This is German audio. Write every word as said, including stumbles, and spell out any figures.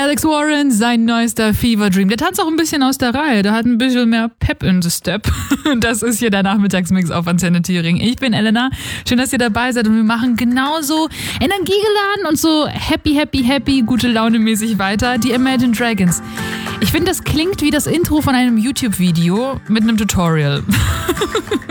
Alex Warren, sein neuester Fever Dream. Der tanzt auch ein bisschen aus der Reihe. Der hat ein bisschen mehr Pep in the Step. Das ist hier der Nachmittagsmix auf Antenne Thüringen. Ich bin Elena. Schön, dass ihr dabei seid und wir machen genauso energiegeladen und so happy, happy, happy, gute Laune mäßig weiter. Die Imagine Dragons. Ich finde, das klingt wie das Intro von einem YouTube-Video mit einem Tutorial.